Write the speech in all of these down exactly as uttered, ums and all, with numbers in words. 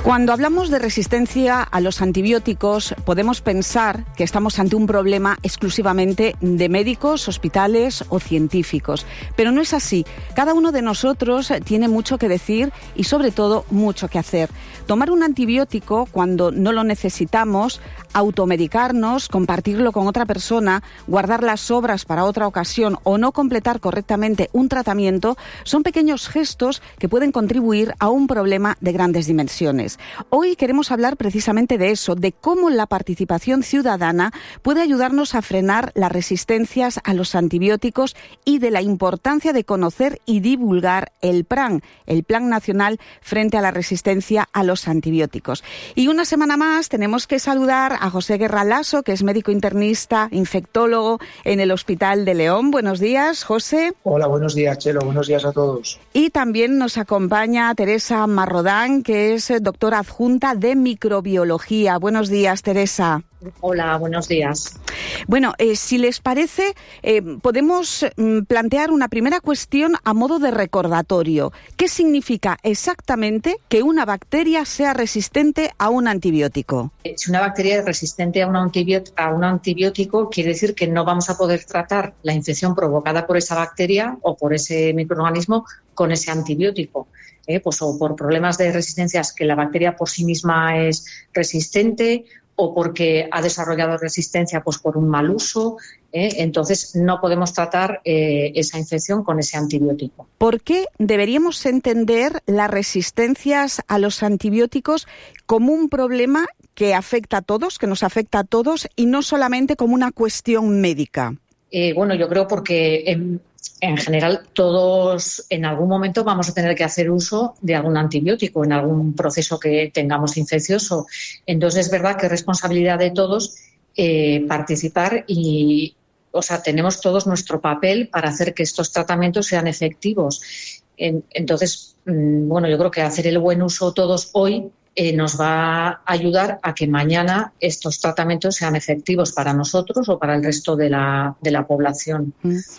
Cuando hablamos de resistencia a los antibióticos, podemos pensar que estamos ante un problema exclusivamente de médicos, hospitales o científicos. Pero no es así. Cada uno de nosotros tiene mucho que decir y, sobre todo, mucho que hacer. Tomar un antibiótico cuando no lo necesitamos, automedicarnos, compartirlo con otra persona, guardar las sobras para otra ocasión o no completar correctamente un tratamiento, son pequeños gestos que pueden contribuir a un problema de grandes dimensiones. Hoy queremos hablar precisamente de eso, de cómo la participación ciudadana puede ayudarnos a frenar las resistencias a los antibióticos y de la importancia de conocer y divulgar el PRAN, el Plan Nacional frente a la Resistencia a los Antibióticos. Y una semana más tenemos que saludar a José Guerra Lasso, que es médico internista, infectólogo en el Hospital de León. Buenos días, José. Hola, buenos días, Chelo. Buenos días a todos. Y también nos acompaña Teresa Marrodán, que es doctora adjunta de microbiología. Buenos días, Teresa. Hola, buenos días. Bueno, eh, si les parece, eh, podemos mm, plantear una primera cuestión a modo de recordatorio. ¿Qué significa exactamente que una bacteria sea resistente a un antibiótico? Si una bacteria es resistente a un antibiótico, a un antibiótico, quiere decir que no vamos a poder tratar la infección provocada por esa bacteria o por ese microorganismo con ese antibiótico. Eh, pues o por problemas de resistencias que la bacteria por sí misma es resistente o porque ha desarrollado resistencia pues por un mal uso, ¿eh? Entonces no podemos tratar eh, esa infección con ese antibiótico. ¿Por qué deberíamos entender las resistencias a los antibióticos como un problema que afecta a todos, que nos afecta a todos y no solamente como una cuestión médica? Eh, bueno, yo creo porque en, en general todos en algún momento vamos a tener que hacer uso de algún antibiótico en algún proceso que tengamos infeccioso. Entonces es verdad que es responsabilidad de todos eh, participar y, o sea, tenemos todos nuestro papel para hacer que estos tratamientos sean efectivos. En, entonces, bueno, yo creo que hacer el buen uso todos hoy Eh, nos va a ayudar a que mañana estos tratamientos sean efectivos para nosotros o para el resto de la, de la población.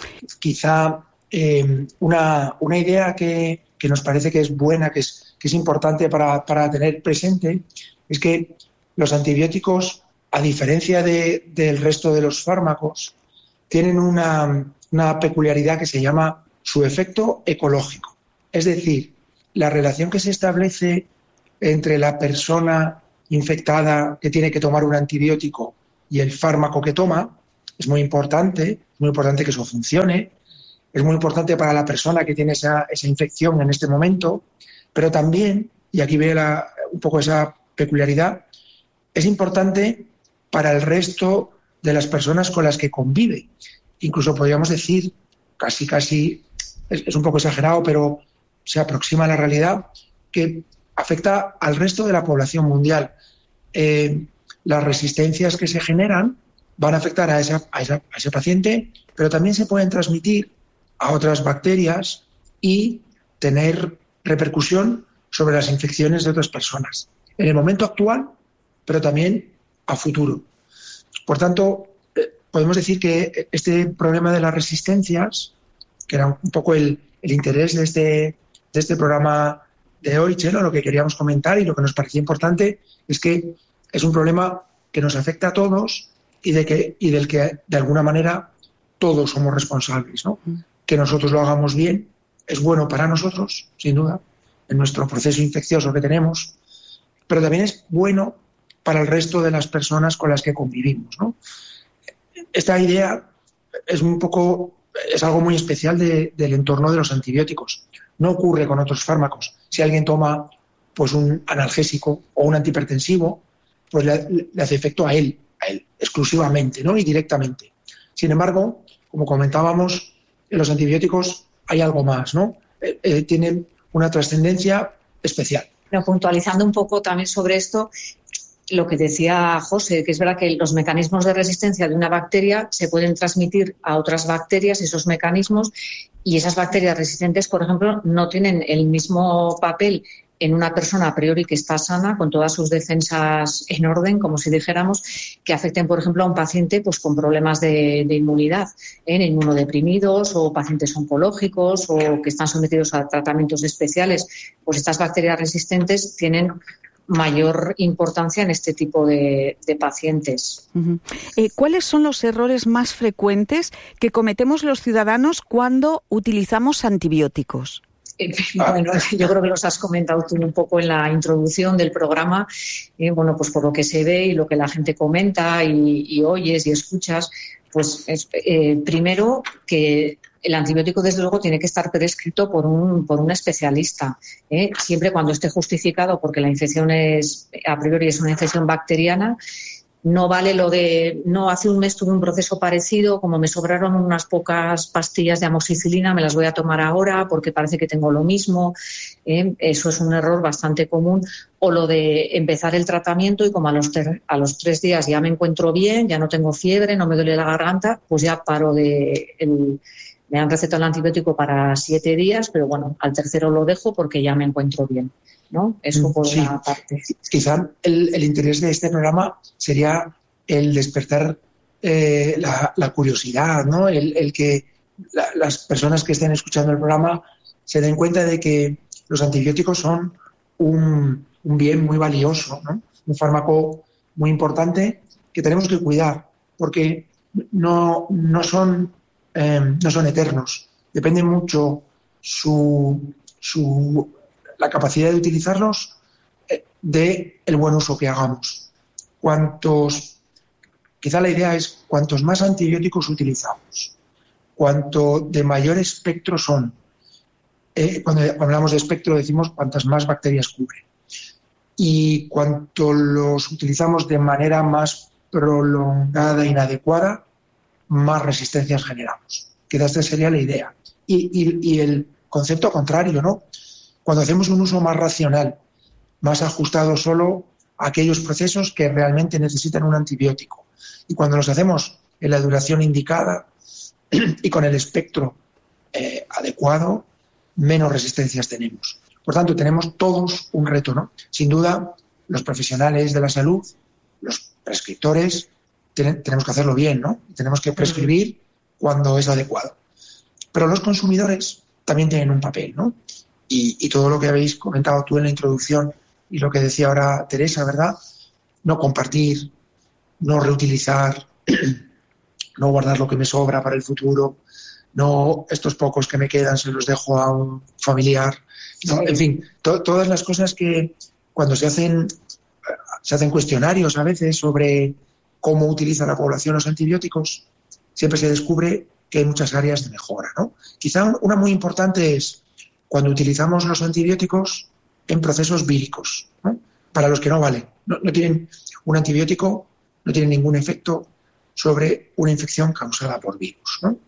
Quizá eh, una, una idea que, que nos parece que es buena, que es, que es importante para, para tener presente, es que los antibióticos, a diferencia de, del resto de los fármacos, tienen una, una peculiaridad que se llama su efecto ecológico. Es decir, la relación que se establece entre la persona infectada que tiene que tomar un antibiótico y el fármaco que toma es muy importante, es muy importante que eso funcione, es muy importante para la persona que tiene esa, esa infección en este momento, pero también, y aquí veo la, un poco esa peculiaridad, es importante para el resto de las personas con las que convive. Incluso podríamos decir, casi, casi, es, es un poco exagerado, pero se aproxima a la realidad, que afecta al resto de la población mundial. Eh, las resistencias que se generan van a afectar a, esa, a, esa, a ese paciente, pero también se pueden transmitir a otras bacterias y tener repercusión sobre las infecciones de otras personas, en el momento actual, pero también a futuro. Por tanto, eh, podemos decir que este problema de las resistencias, que era un poco el, el interés de este, de este programa de hoy, Chelo, lo que queríamos comentar y lo que nos parecía importante es que es un problema que nos afecta a todos y, de que, y del que de alguna manera todos somos responsables, ¿no? Mm. Que nosotros lo hagamos bien es bueno para nosotros, sin duda, en nuestro proceso infeccioso que tenemos, pero también es bueno para el resto de las personas con las que convivimos, ¿no? Esta idea es un poco, es algo muy especial de, del entorno de los antibióticos. No ocurre con otros fármacos. Si alguien toma pues un analgésico o un antihipertensivo, pues le, le hace efecto a él, a él exclusivamente, ¿no? Y directamente. Sin embargo, como comentábamos, en los antibióticos hay algo más, ¿no? Eh, eh, tienen una trascendencia especial. Pero puntualizando un poco también sobre esto, lo que decía José, que es verdad que los mecanismos de resistencia de una bacteria se pueden transmitir a otras bacterias, esos mecanismos, y esas bacterias resistentes, por ejemplo, no tienen el mismo papel en una persona a priori que está sana, con todas sus defensas en orden, como si dijéramos, que afecten, por ejemplo, a un paciente pues con problemas de, de inmunidad, ¿eh? inmunodeprimidos o pacientes oncológicos o que están sometidos a tratamientos especiales. Pues estas bacterias resistentes tienen mayor importancia en este tipo de, de pacientes. Uh-huh. Eh, ¿Cuáles son los errores más frecuentes que cometemos los ciudadanos cuando utilizamos antibióticos? Eh, bueno, yo creo que los has comentado tú un poco en la introducción del programa. Eh, bueno, pues por lo que se ve y lo que la gente comenta y, y oyes y escuchas, pues es, eh, primero que el antibiótico, desde luego, tiene que estar prescrito por un, por un especialista, ¿eh? Siempre cuando esté justificado, porque la infección es, a priori es una infección bacteriana. No vale lo de, no, hace un mes tuve un proceso parecido, como me sobraron unas pocas pastillas de amoxicilina, me las voy a tomar ahora porque parece que tengo lo mismo. ¿eh? Eso es un error bastante común. O lo de empezar el tratamiento y como a los, ter, a los tres días ya me encuentro bien, ya no tengo fiebre, no me duele la garganta, pues ya paro de... El, me han recetado el antibiótico para siete días, pero bueno, al tercero lo dejo porque ya me encuentro bien, ¿no? Eso por sí. una parte. Quizá el, el interés de este programa sería el despertar eh, la, la curiosidad, ¿no? El, el que la, las personas que estén escuchando el programa se den cuenta de que los antibióticos son un, un bien muy valioso, ¿no? Un fármaco muy importante que tenemos que cuidar porque no, no son Eh, no son eternos. Depende mucho su, su, la capacidad de utilizarlos eh, de el buen uso que hagamos. Cuantos, quizá la idea es cuantos más antibióticos utilizamos, cuanto de mayor espectro son. Eh, cuando hablamos de espectro decimos cuantas más bacterias cubren. Y cuanto los utilizamos de manera más prolongada e inadecuada, más resistencias generamos. Quizás esta sería la idea. Y, y, y el concepto contrario, ¿no? Cuando hacemos un uso más racional, más ajustado solo a aquellos procesos que realmente necesitan un antibiótico. Y cuando los hacemos en la duración indicada y con el espectro eh, adecuado, menos resistencias tenemos. Por tanto, tenemos todos un reto, ¿no? Sin duda, los profesionales de la salud, los prescriptores, tenemos que hacerlo bien, ¿no? Tenemos que prescribir cuando es adecuado. Pero los consumidores también tienen un papel, ¿no? Y, y todo lo que habéis comentado tú en la introducción y lo que decía ahora Teresa, ¿verdad? No compartir, no reutilizar, no guardar lo que me sobra para el futuro, no estos pocos que me quedan se los dejo a un familiar. No, en fin, to, todas las cosas que cuando se hacen, se hacen cuestionarios a veces sobre cómo utiliza la población los antibióticos, siempre se descubre que hay muchas áreas de mejora, ¿no? Quizá una muy importante es cuando utilizamos los antibióticos en procesos víricos, ¿no? Para los que no valen. No, no tienen un antibiótico, no tiene ningún efecto sobre una infección causada por virus, ¿no?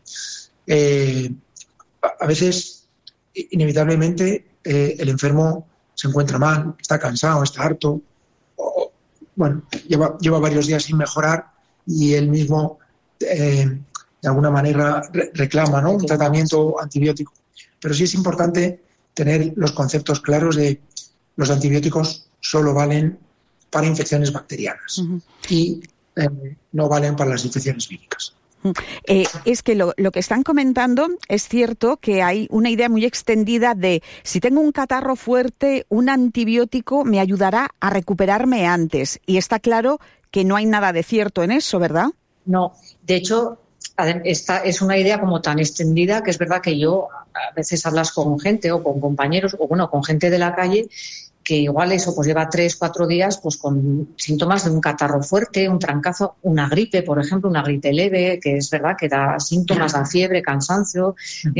Eh, a veces, inevitablemente, eh, el enfermo se encuentra mal, está cansado, está harto, o, bueno, lleva, lleva varios días sin mejorar y él mismo, eh, de alguna manera, re- reclama, ¿no? Un tratamiento antibiótico. Pero sí es importante tener los conceptos claros de los antibióticos solo valen para infecciones bacterianas uh-huh. y eh, no valen para las infecciones víricas. Eh, es que lo, lo que están comentando es cierto que hay una idea muy extendida de si tengo un catarro fuerte, un antibiótico me ayudará a recuperarme antes. Y está claro que no hay nada de cierto en eso, ¿verdad? No, de hecho, esta es una idea como tan extendida que es verdad que yo a veces hablas con gente o con compañeros o bueno, con gente de la calle que igual eso pues lleva tres, cuatro días pues con síntomas de un catarro fuerte, un trancazo, una gripe, por ejemplo, una gripe leve, que es verdad que da síntomas, da fiebre, cansancio.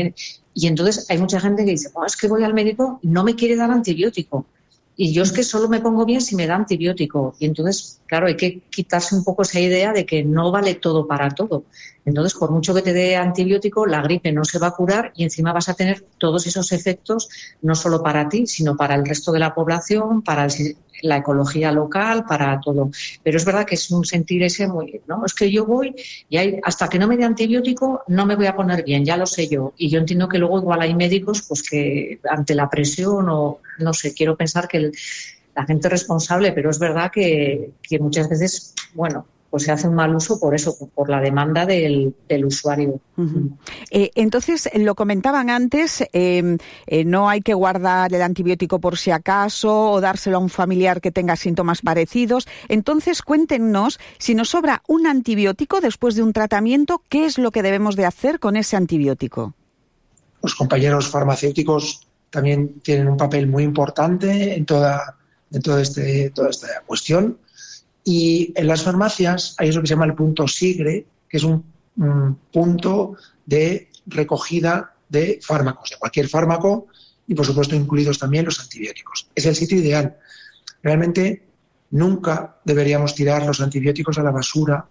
Y entonces hay mucha gente que dice, oh, es que voy al médico y no me quiere dar antibiótico. Y yo es que solo me pongo bien si me da antibiótico. Y entonces, claro, hay que quitarse un poco esa idea de que no vale todo para todo. Entonces, por mucho que te dé antibiótico, la gripe no se va a curar y encima vas a tener todos esos efectos, no solo para ti, sino para el resto de la población, para el, la ecología local, para todo. Pero es verdad que es un sentir ese muy, ¿no? Es que yo voy y hay, hasta que no me dé antibiótico no me voy a poner bien, ya lo sé yo. Y yo entiendo que luego igual hay médicos pues que ante la presión o, no sé, quiero pensar que el, la gente es responsable, pero es verdad que, que muchas veces, bueno, pues se hace un mal uso por eso, por la demanda del, del usuario. Uh-huh. Eh, entonces, lo comentaban antes, eh, eh, no hay que guardar el antibiótico por si acaso o dárselo a un familiar que tenga síntomas parecidos. Entonces, cuéntenos, si nos sobra un antibiótico después de un tratamiento, ¿qué es lo que debemos de hacer con ese antibiótico? Los compañeros farmacéuticos también tienen un papel muy importante en toda, en todo este, toda esta cuestión. Y en las farmacias hay eso que se llama el punto SIGRE, que es un, un punto de recogida de fármacos, de cualquier fármaco, y por supuesto incluidos también los antibióticos. Es el sitio ideal. Realmente nunca deberíamos tirar los antibióticos a la basura,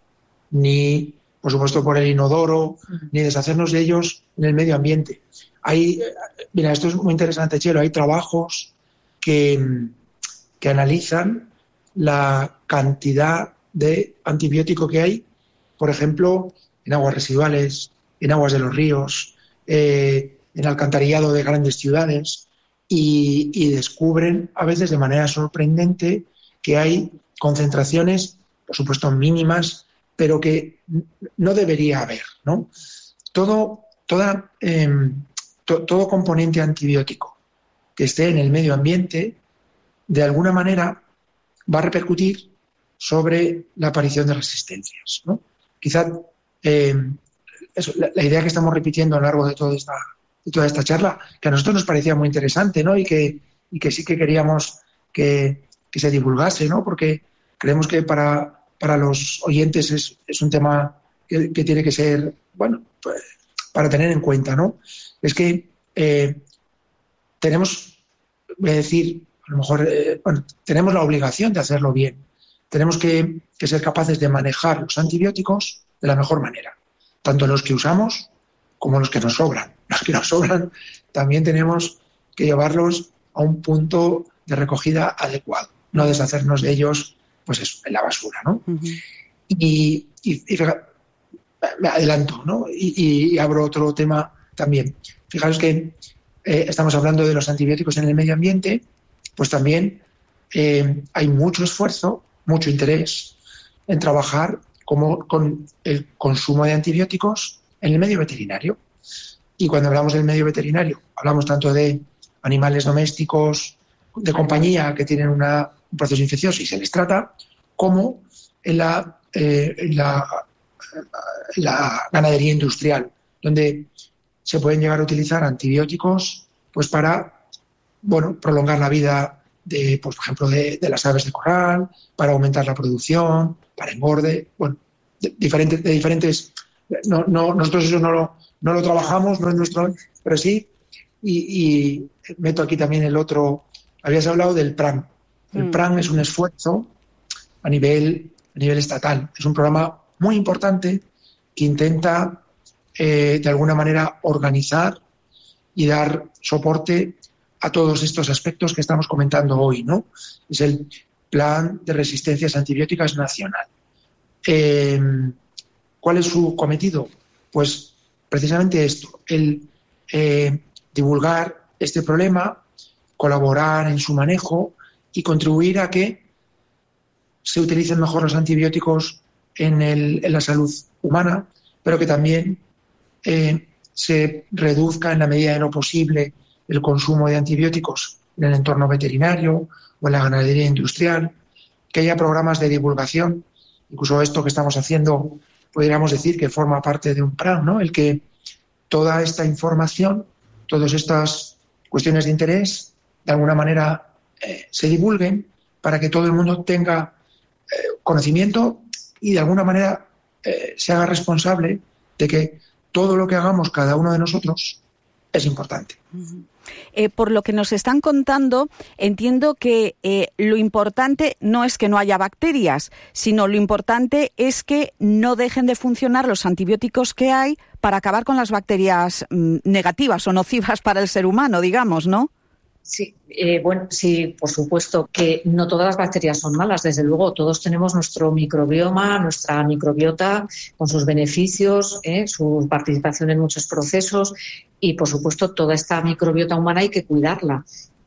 ni por supuesto por el inodoro, ni deshacernos de ellos en el medio ambiente. Hay, mira, esto es muy interesante, Chelo, hay trabajos que, que analizan la cantidad de antibiótico que hay, por ejemplo, en aguas residuales, en aguas de los ríos, eh, en alcantarillado de grandes ciudades, y, y descubren a veces de manera sorprendente que hay concentraciones, por supuesto mínimas, pero que no debería haber, ¿no? Todo, toda, eh, to, todo componente antibiótico que esté en el medio ambiente, de alguna manera va a repercutir sobre la aparición de resistencias, ¿no? Quizá eh, eso, la, la idea que estamos repitiendo a lo largo de toda esta, de toda esta charla, que a nosotros nos parecía muy interesante, ¿no? Y que, y que sí que queríamos que, que se divulgase, ¿no? Porque creemos que para, para los oyentes es, es un tema que, que tiene que ser, bueno, pues, para tener en cuenta, ¿no? Es que eh, tenemos, voy a decir, a lo mejor, eh, bueno, tenemos la obligación de hacerlo bien. Tenemos que, que ser capaces de manejar los antibióticos de la mejor manera, tanto los que usamos como los que nos sobran. Los que nos sobran también tenemos que llevarlos a un punto de recogida adecuado, no deshacernos de ellos, pues eso, en la basura, ¿no? Uh-huh. Y, y, y me adelanto, ¿no? Y, y abro otro tema también. Fijaros que eh, estamos hablando de los antibióticos en el medio ambiente, pues también eh, hay mucho esfuerzo, mucho interés en trabajar como, con el consumo de antibióticos en el medio veterinario. Y cuando hablamos del medio veterinario, hablamos tanto de animales domésticos, de compañía que tienen una, un proceso infeccioso y se les trata, como en la, eh, en la, en la ganadería industrial, donde se pueden llegar a utilizar antibióticos pues para bueno, prolongar la vida de, pues, por ejemplo, de, de las aves de corral, para aumentar la producción, para engorde, bueno, de, diferentes, de diferentes, no, no, nosotros eso no lo, no lo trabajamos, no es nuestro, pero sí, y, y meto aquí también el otro, habías hablado del PRAN. El mm. PRAN es un esfuerzo a nivel, a nivel estatal, es un programa muy importante que intenta eh, de alguna manera organizar y dar soporte a todos estos aspectos que estamos comentando hoy, ¿no? Es el Plan de Resistencias Antibióticas Nacional. Eh, ¿Cuál es su cometido? Pues precisamente esto, el eh, divulgar este problema, colaborar en su manejo y contribuir a que se utilicen mejor los antibióticos en, el, en la salud humana, pero que también eh, se reduzca en la medida de lo posible el consumo de antibióticos en el entorno veterinario o en la ganadería industrial, que haya programas de divulgación, incluso esto que estamos haciendo, podríamos decir que forma parte de un plan, ¿no? El que toda esta información, todas estas cuestiones de interés, de alguna manera eh, se divulguen para que todo el mundo tenga eh, conocimiento y de alguna manera eh, se haga responsable de que todo lo que hagamos cada uno de nosotros es importante. Eh, por lo que nos están contando, entiendo que eh, lo importante no es que no haya bacterias, sino lo importante es que no dejen de funcionar los antibióticos que hay para acabar con las bacterias mm, negativas o nocivas para el ser humano, digamos, ¿no? Sí, eh, bueno, sí, por supuesto que no todas las bacterias son malas, desde luego, todos tenemos nuestro microbioma, nuestra microbiota con sus beneficios, eh, su participación en muchos procesos y, por supuesto, toda esta microbiota humana hay que cuidarla.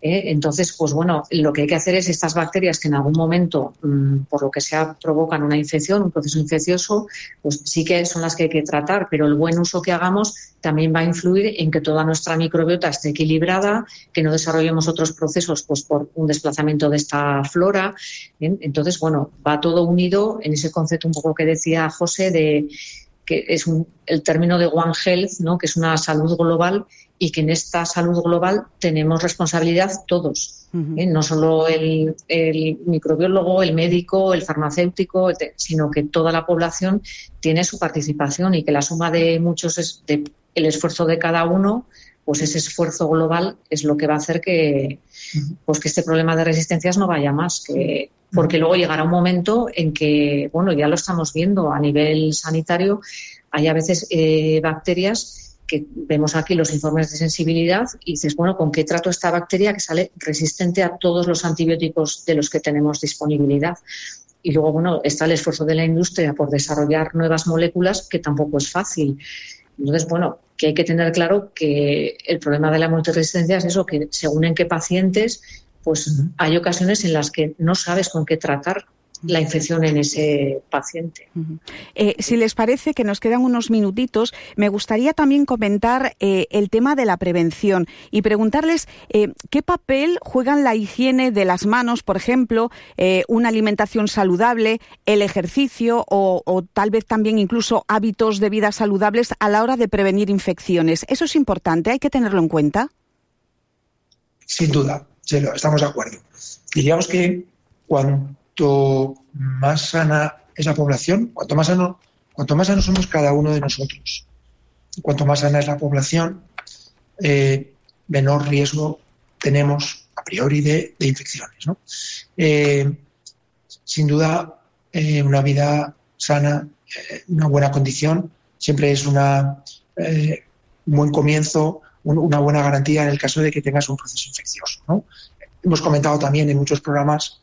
¿eh? Entonces, pues bueno, lo que hay que hacer es estas bacterias que en algún momento, mmm, por lo que sea, provocan una infección, un proceso infeccioso, pues sí que son las que hay que tratar, pero el buen uso que hagamos también va a influir en que toda nuestra microbiota esté equilibrada, que no desarrollemos otros procesos pues por un desplazamiento de esta flora. ¿eh? Entonces, bueno, va todo unido en ese concepto un poco que decía José de que es un, el término de One Health, ¿no? Que es una salud global y que en esta salud global tenemos responsabilidad todos, uh-huh. ¿eh? No solo el, el microbiólogo, el médico, el farmacéutico, sino que toda la población tiene su participación y que la suma de muchos es de, el esfuerzo de cada uno, pues ese esfuerzo global es lo que va a hacer que, pues que este problema de resistencias no vaya más, que porque luego llegará un momento en que, bueno, ya lo estamos viendo a nivel sanitario, hay a veces eh, bacterias que vemos aquí los informes de sensibilidad y dices, bueno, ¿con qué trato esta bacteria que sale resistente a todos los antibióticos de los que tenemos disponibilidad? Y luego, bueno, está el esfuerzo de la industria por desarrollar nuevas moléculas, que tampoco es fácil. Entonces, bueno, que hay que tener claro que el problema de la multiresistencia es eso, que según en qué pacientes, pues uh-huh. hay ocasiones en las que no sabes con qué tratar la infección en ese paciente. Uh-huh. Eh, si les parece, que nos quedan unos minutitos, me gustaría también comentar eh, el tema de la prevención y preguntarles eh, qué papel juegan la higiene de las manos, por ejemplo, eh, una alimentación saludable, el ejercicio o, o tal vez también incluso hábitos de vida saludables a la hora de prevenir infecciones. ¿Eso es importante? ¿Hay que tenerlo en cuenta? Sin duda, estamos de acuerdo. Diríamos que cuanto más sana es la población, cuanto más sano, cuanto más sanos somos cada uno de nosotros, cuanto más sana es la población, eh, menor riesgo tenemos a priori de, de infecciones, ¿no? Eh, sin duda, eh, una vida sana, eh, una buena condición, siempre es una, eh, un buen comienzo, un, una buena garantía en el caso de que tengas un proceso infeccioso, ¿no? Hemos comentado también en muchos programas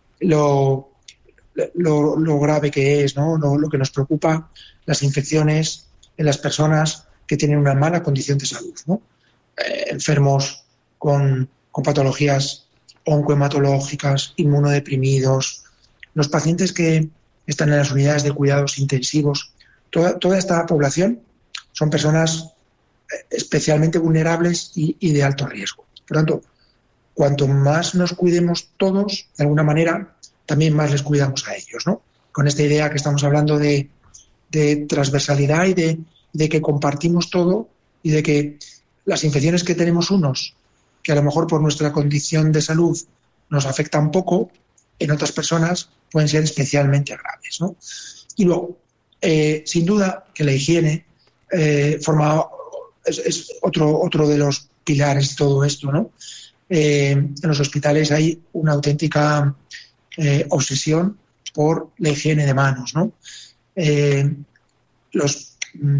lo, lo, lo grave que es, ¿no? Lo, lo que nos preocupa, las infecciones en las personas que tienen una mala condición de salud, ¿no? Eh, enfermos con, con patologías oncohematológicas, inmunodeprimidos, los pacientes que están en las unidades de cuidados intensivos. Toda, toda esta población son personas especialmente vulnerables y, y de alto riesgo. Por tanto, cuanto más nos cuidemos todos, de alguna manera, también más les cuidamos a ellos, ¿no? Con esta idea que estamos hablando de, de transversalidad y de, de que compartimos todo y de que las infecciones que tenemos unos, que a lo mejor por nuestra condición de salud nos afectan poco, en otras personas pueden ser especialmente graves, ¿no? Y luego, eh, sin duda que la higiene eh, forma es, es otro, otro de los pilares de todo esto, ¿no? Eh, en los hospitales hay una auténtica eh, obsesión por la higiene de manos, ¿no? Eh, los,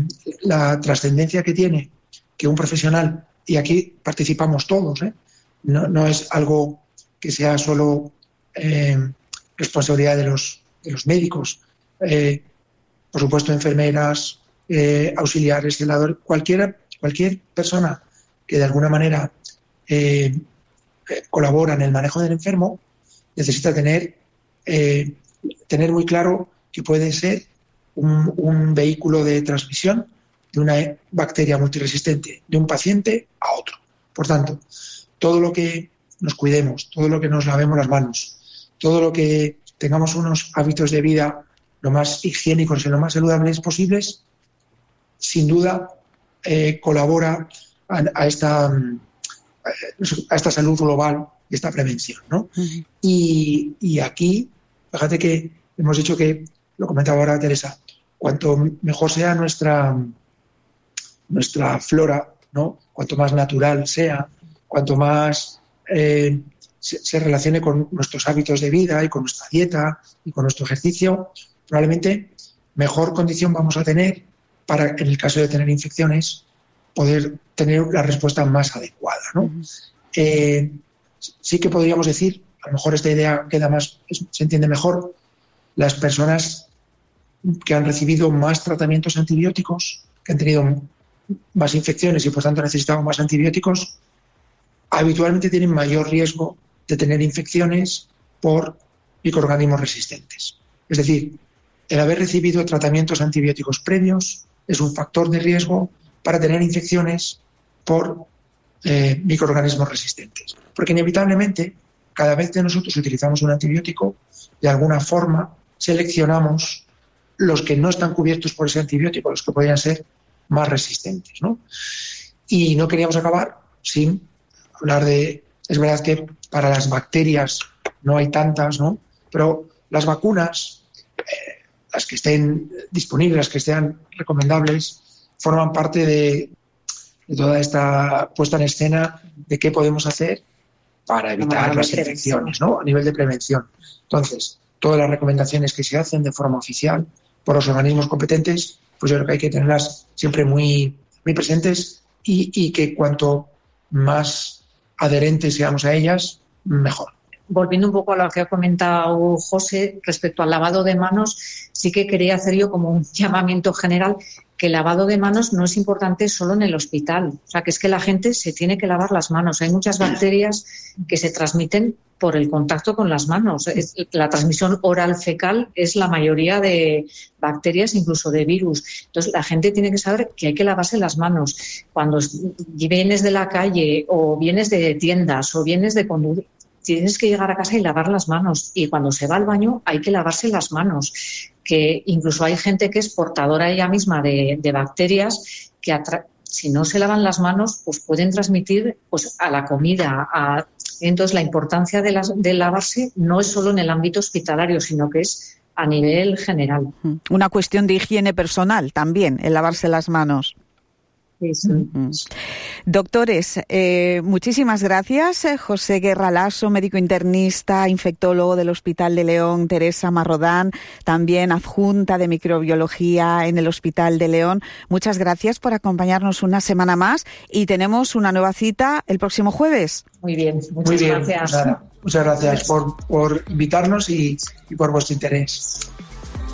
la trascendencia que tiene que un profesional, y aquí participamos todos, ¿eh? no, no es algo que sea solo eh, responsabilidad de los, de los médicos, eh, por supuesto enfermeras, eh, auxiliares, celadores, cualquiera, cualquier persona que de alguna manera eh, colabora en el manejo del enfermo, necesita tener, eh, tener muy claro que puede ser un, un vehículo de transmisión de una bacteria multiresistente de un paciente a otro. Por tanto, todo lo que nos cuidemos, todo lo que nos lavemos las manos, todo lo que tengamos unos hábitos de vida lo más higiénicos y lo más saludables posibles, sin duda eh, colabora a, a esta a esta salud global y esta prevención, ¿no? Uh-huh. Y, y aquí, fíjate que hemos dicho que, lo comentaba ahora Teresa, cuanto mejor sea nuestra, nuestra flora, ¿no? Cuanto más natural sea, cuanto más eh, se, se relacione con nuestros hábitos de vida y con nuestra dieta y con nuestro ejercicio, probablemente mejor condición vamos a tener para, en el caso de tener infecciones, poder tener la respuesta más adecuada, ¿no? Uh-huh. Eh, sí que podríamos decir, a lo mejor esta idea queda más, se entiende mejor, las personas que han recibido más tratamientos antibióticos, que han tenido más infecciones y por tanto necesitaban más antibióticos, habitualmente tienen mayor riesgo de tener infecciones por microorganismos resistentes. Es decir, el haber recibido tratamientos antibióticos previos es un factor de riesgo para tener infecciones por eh, microorganismos resistentes. Porque inevitablemente, cada vez que nosotros utilizamos un antibiótico, de alguna forma seleccionamos los que no están cubiertos por ese antibiótico, los que podrían ser más resistentes, ¿no? Y no queríamos acabar sin hablar de... Es verdad que para las bacterias no hay tantas, ¿no? Pero las vacunas, eh, las que estén disponibles, las que sean recomendables, forman parte de, de toda esta puesta en escena de qué podemos hacer para evitar las infecciones, ¿no? A nivel de prevención. Entonces, todas las recomendaciones que se hacen de forma oficial por los organismos competentes, pues yo creo que hay que tenerlas siempre muy, muy presentes y, y que cuanto más adherentes seamos a ellas, mejor. Volviendo un poco a lo que ha comentado José respecto al lavado de manos, sí que quería hacer yo como un llamamiento general que el lavado de manos no es importante solo en el hospital. O sea, que es que la gente se tiene que lavar las manos. Hay muchas bacterias que se transmiten por el contacto con las manos. La transmisión oral fecal es la mayoría de bacterias, incluso de virus. Entonces, la gente tiene que saber que hay que lavarse las manos. Cuando vienes de la calle o vienes de tiendas o vienes de conducir, tienes que llegar a casa y lavar las manos. Y cuando se va al baño hay que lavarse las manos. Que incluso hay gente que es portadora ella misma de, de bacterias que atra- si no se lavan las manos pues pueden transmitir pues a la comida. A... Entonces la importancia de, las, de lavarse no es solo en el ámbito hospitalario, sino que es a nivel general. Una cuestión de higiene personal también, el lavarse las manos. Sí, sí. Uh-huh. Doctores, eh, muchísimas gracias. José Guerra Lasso, médico internista, infectólogo del Hospital de León, Teresa Marrodán, también adjunta de microbiología en el Hospital de León. Muchas gracias por acompañarnos una semana más y tenemos una nueva cita el próximo jueves. Muy bien, muchas Muy bien, gracias. Pues nada, muchas gracias por, por invitarnos y, y por vuestro interés.